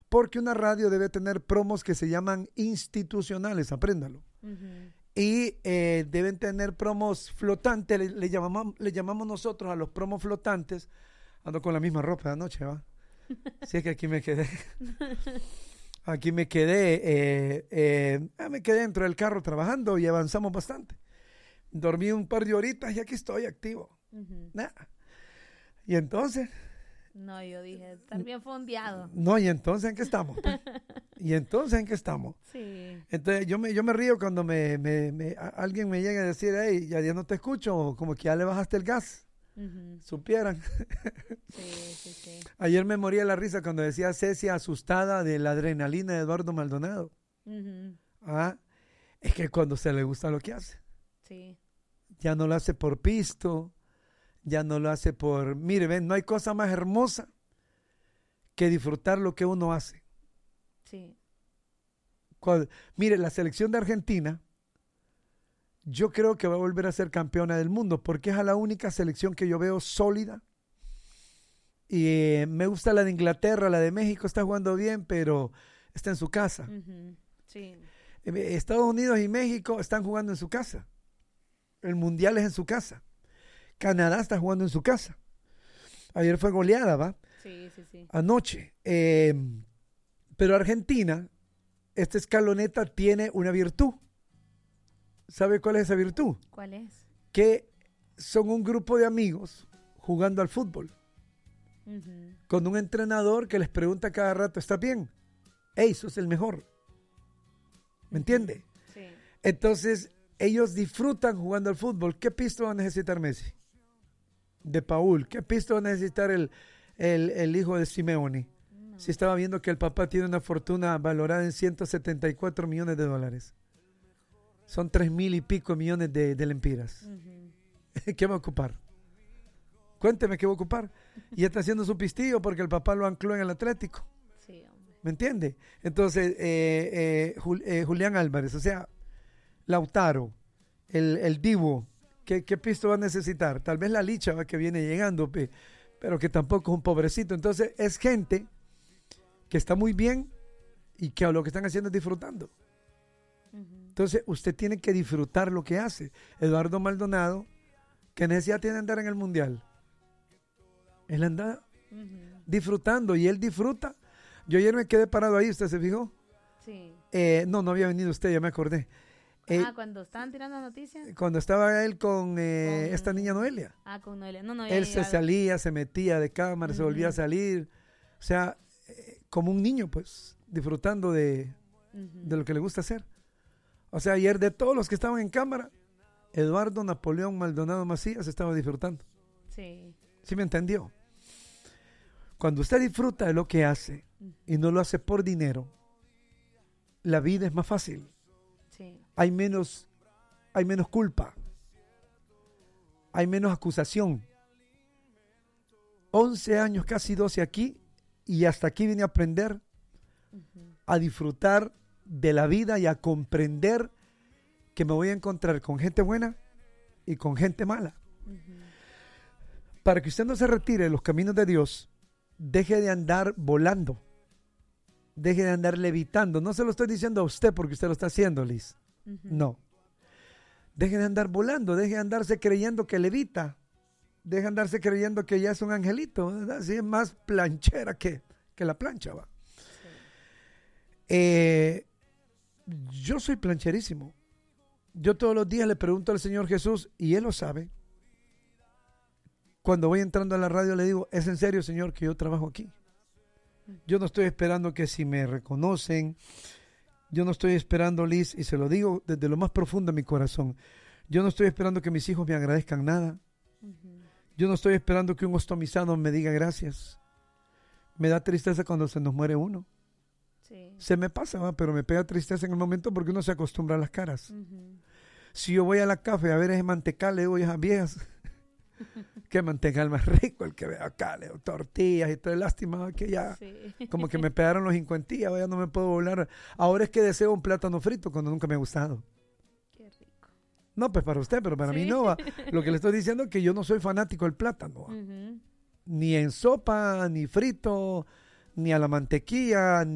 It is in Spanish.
Porque una radio debe tener promos que se llaman institucionales, apréndalo. Y deben tener promos flotantes, le llamamos nosotros a los promos flotantes. Ando con la misma ropa de anoche, ¿va? Si es que aquí me quedé. Me quedé dentro del carro trabajando y avanzamos bastante. Dormí un par de horitas y aquí estoy activo. Nada. Y entonces... No, yo dije, estar bien fondeado. No, ¿y entonces en qué estamos? Sí. Entonces yo me río cuando alguien me llega a decir, hey, ya no te escucho, como que ya le bajaste el gas. Supieran. Sí. Ayer me moría la risa cuando decía Cecia asustada de la adrenalina de Eduardo Maldonado. Es que cuando se le gusta lo que hace. Sí. Ya no lo hace por pisto, ya no lo hace por... Mire, ven, no hay cosa más hermosa que disfrutar lo que uno hace. Sí. Mire, la selección de Argentina, yo creo que va a volver a ser campeona del mundo, porque es a la única selección que yo veo sólida. Y me gusta la de Inglaterra, la de México está jugando bien, pero está en su casa. Sí. Estados Unidos y México están jugando en su casa. El mundial es en su casa. Canadá está jugando en su casa. Ayer fue goleada, ¿va? Sí. Anoche. Pero Argentina, esta escaloneta tiene una virtud. ¿Sabe cuál es esa virtud? ¿Cuál es? Que son un grupo de amigos jugando al fútbol. Con un entrenador que les pregunta cada rato, ¿está bien? ¡Ey, sos el mejor! ¿Me entiende? Sí. Entonces, ellos disfrutan jugando al fútbol. ¿Qué pisto va a necesitar Messi? De Paul. ¿Qué pisto va a necesitar el hijo de Simeone? No. Si estaba viendo que el papá tiene una fortuna valorada en $174 millones. Son 3,000 y pico millones de lempiras. ¿Qué va a ocupar? Cuénteme qué va a ocupar. Y está haciendo su pistillo porque el papá lo ancló en el Atlético. Sí, hombre. ¿Me entiende? Entonces, Julián Álvarez, o sea, Lautaro, el Divo, ¿qué pisto va a necesitar? Tal vez la Licha va que viene llegando, pero que tampoco es un pobrecito. Entonces, es gente que está muy bien y que lo que están haciendo es disfrutando. Entonces, usted tiene que disfrutar lo que hace. Eduardo Maldonado, ¿qué necesidad tiene de andar en el Mundial? Él anda disfrutando y él disfruta. Yo ayer me quedé parado ahí, ¿usted se fijó? Sí. No había venido usted, ya me acordé. Cuando estaban tirando noticias. Cuando estaba él con esta niña Noelia. Con Noelia. No, él se salía, se metía de cámara, se volvía a salir. O sea, como un niño, pues, disfrutando de lo que le gusta hacer. O sea, ayer de todos los que estaban en cámara, Eduardo Napoleón Maldonado Macías estaba disfrutando. Sí. ¿Sí me entendió? Cuando usted disfruta de lo que hace y no lo hace por dinero, la vida es más fácil. Sí. Hay menos culpa. Hay menos acusación. 11 años, casi 12 aquí, y hasta aquí vine a aprender a disfrutar de la vida y a comprender que me voy a encontrar con gente buena y con gente mala. Para que usted no se retire de los caminos de Dios, deje de andar volando, deje de andar levitando. No se lo estoy diciendo a usted porque usted lo está haciendo, Liz. No. Deje de andar volando, deje de andarse creyendo que levita, deje de andarse creyendo que ya es un angelito, ¿verdad? Así es más planchera que la plancha, va. Sí. Yo soy plancherísimo. Yo todos los días le pregunto al Señor Jesús, y Él lo sabe. Cuando voy entrando a la radio le digo, ¿es en serio, Señor, que yo trabajo aquí? Yo no estoy esperando que si me reconocen, yo no estoy esperando, Liz, y se lo digo desde lo más profundo de mi corazón, yo no estoy esperando que mis hijos me agradezcan nada. Yo no estoy esperando que un ostomizado me diga gracias. Me da tristeza cuando se nos muere uno. Sí. Se me pasa, ¿va? Pero me pega tristeza en el momento porque uno se acostumbra a las caras. Si yo voy a la café a ver ese mantecal, le digo, esas viejas, qué mantecal más rico el que veo acá, le digo, tortillas y todo. Lástima que ya, como que me pegaron los 50, ya no me puedo volar. Ahora es que deseo un plátano frito cuando nunca me ha gustado. Qué rico. No, pues para usted, pero para mí no, ¿va? Lo que le estoy diciendo es que yo no soy fanático del plátano, ni en sopa, ni frito, ni a la mantequilla,